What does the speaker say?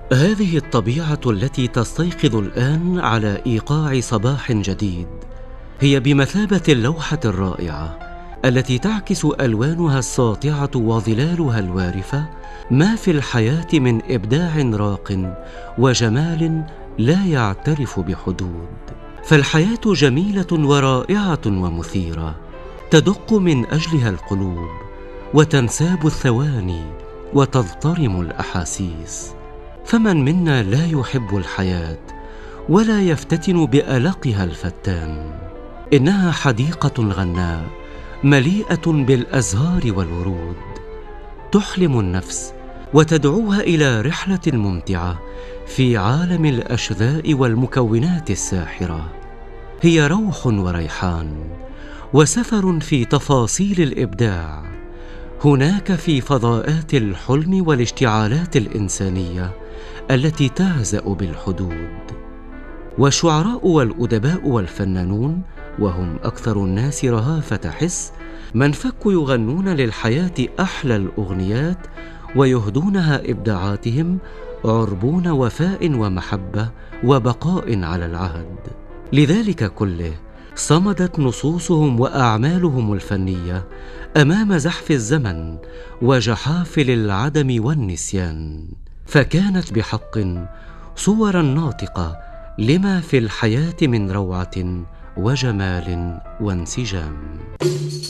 هذه الطبيعة التي تستيقظ الآن على إيقاع صباح جديد هي بمثابة اللوحة الرائعة التي تعكس ألوانها الساطعة وظلالها الوارفة ما في الحياة من إبداع راق وجمال لا يعترف بحدود. فالحياة جميلة ورائعة ومثيرة، تدق من أجلها القلوب وتنساب الثواني وتضطرم الأحاسيس. فمن منا لا يحب الحياة ولا يفتتن بألقها الفتان؟ إنها حديقة غناء مليئة بالأزهار والورود، تحلم النفس وتدعوها إلى رحلة ممتعة في عالم الأشذاء والمكونات الساحرة. هي روح وريحان وسفر في تفاصيل الإبداع، هناك في فضاءات الحلم والاشتعالات الإنسانية التي تهزأ بالحدود. والشعراء والأدباء والفنانون، وهم أكثر الناس رهافة حس، منفك يغنون للحياة أحلى الأغنيات ويهدونها إبداعاتهم، عربون وفاء ومحبة وبقاء على العهد. لذلك كله صمدت نصوصهم وأعمالهم الفنية أمام زحف الزمن وجحافل العدم والنسيان، فكانت بحق صورا ناطقة لما في الحياة من روعة وجمال وانسجام.